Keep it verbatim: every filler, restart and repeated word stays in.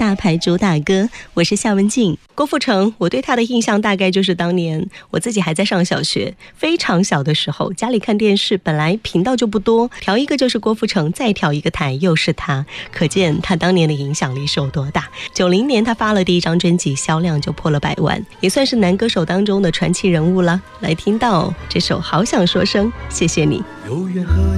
大牌主打歌。我是夏文静。郭富城，我对他的印象大概就是当年我自己还在上小学，非常小的时候，家里看电视本来频道就不多，调一个就是郭富城，再调一个台又是他，可见他当年的影响力是有多大。九零年他发了第一张专辑，销量就破了百万，也算是男歌手当中的传奇人物了。来听到这首好想说声谢谢你。 有缘和